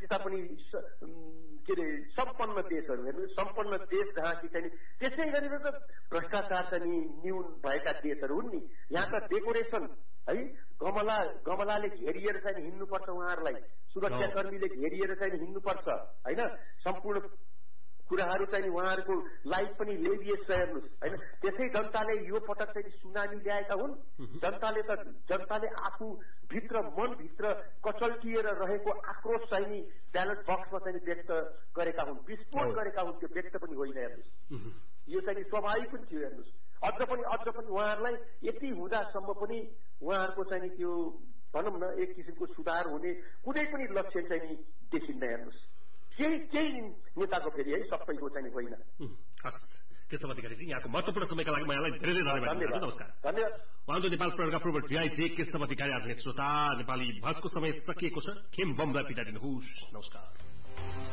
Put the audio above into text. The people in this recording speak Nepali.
यस्ता पनि के अरे सम्पन्न देशहरू हेर्नु, सम्पन्न देश जहाँ कि चाहिँ त्यसै गरेर त भ्रष्टाचार चाहिँ न्यून भएका देशहरू हुन् नि। यहाँ त डेकोरेसन है, गमलाले घेरिएर चाहिँ हिँड्नुपर्छ, उहाँहरूलाई सुरक्षाकर्मीले घेरिएर चाहिँ हिँड्नुपर्छ होइन। सम्पूर्ण कुराहरू चाहिँ उहाँहरूको लाइफ पनि लेभिएस छ हेर्नुहोस् होइन। त्यसै जनताले यो पटक चाहिँ सुनामी ल्याएका हुन्। जनताले आफू भित्र मनभित्र कचल्टिएर रहेको आक्रोश चाहिँ नि ब्यालेट बक्समा चाहिँ व्यक्त गरेका हुन्, विस्फोट गरेका हुन्। त्यो व्यक्त पनि होइन हेर्नुहोस्, यो चाहिँ स्वाभाविक पनि थियो हेर्नुहोस्। अझ पनि उहाँहरूलाई यति हुँदासम्म पनि उहाँहरूको चाहिँ त्यो भनौँ न एक किसिमको सुधार हुने कुनै पनि लक्ष्य चाहिँ नि देखिन्न हेर्नुहोस्। केही नेताको फेरि है, सबैको चाहिँ होइन। हस्, केशव अधिकारीजी, यहाँको महत्त्वपूर्ण समयका लागि म यहाँलाई धेरै धन्यवाद दिन्छु। नमस्कार। धन्यवाद। उहाँको नेपाल प्रहरका पूर्व टिआइजी केशव अधिकारी। आदरणीय श्रोता, नेपाली भाषाको समय सकिएको छ। खेम बमलाई पिटाइदिनुहोस्। नमस्कार।